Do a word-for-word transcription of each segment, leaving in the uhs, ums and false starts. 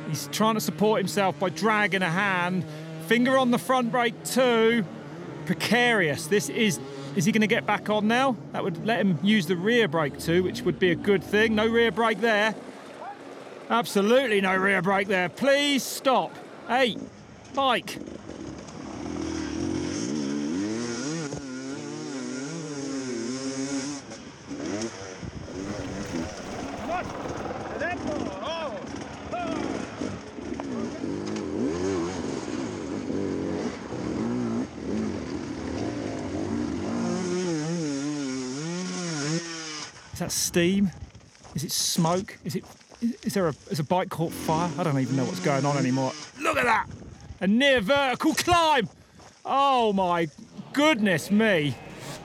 He's trying to support himself by dragging a hand. Finger on the front brake too. Precarious. This is... Is he going to get back on now? That would let him use the rear brake too, which would be a good thing. No rear brake there. Absolutely no rear brake there. Please stop. Hey, bike. Is that steam? Is it smoke? Is it? Is there a? Is a bike caught fire? I don't even know what's going on anymore. Look at that! A near vertical climb! Oh my goodness me!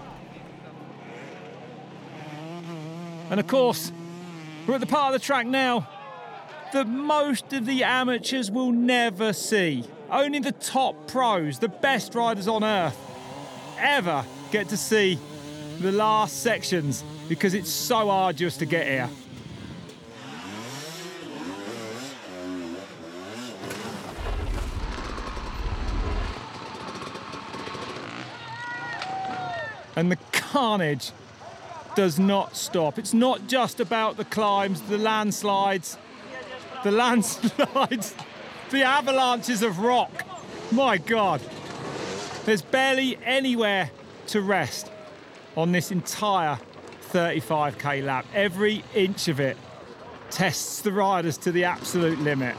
And of course, we're at the part of the track now that most of the amateurs will never see. Only the top pros, the best riders on earth, ever get to see the last sections, because it's so arduous to get here. And the carnage does not stop. It's not just about the climbs, the landslides, the landslides, the avalanches of rock. My God. There's barely anywhere to rest on this entire thirty-five K lap. Every inch of it tests the riders to the absolute limit.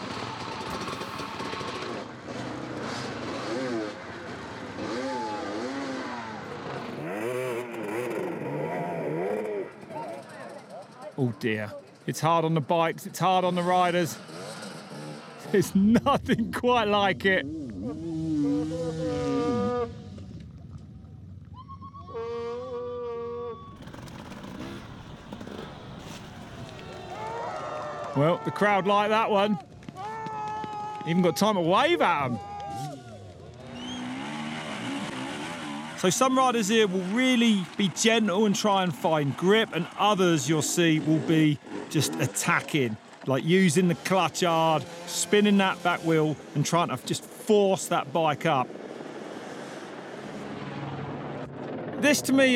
Oh dear. It's hard on the bikes, it's hard on the riders. There's nothing quite like it. Well, the crowd like that one. Even got time to wave at them. So some riders here will really be gentle and try and find grip, and others you'll see will be just attacking, like using the clutch hard, spinning that back wheel and trying to just force that bike up. This to me